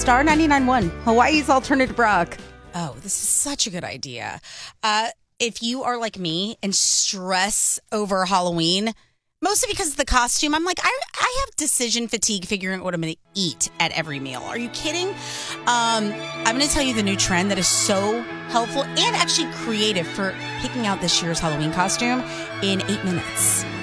Star 99.1, Hawaii's alternative rock. Oh, this is such a good idea. If you are like me and stress over Halloween, mostly because of the costume, I'm like, I have decision fatigue figuring out what I'm going to eat at every meal. Are you kidding? I'm going to tell you the new trend that is so helpful and actually creative for picking out this year's Halloween costume in 8 minutes.